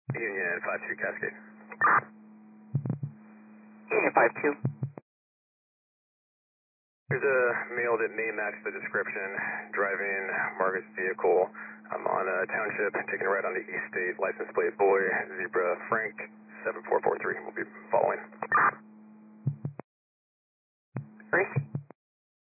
Union 52 Cascade. Union 52. There's a male that may match the description, driving Margaret's vehicle. I'm on a township, taking a ride on the East State, license plate boy, Zebra Frank 7443. We'll be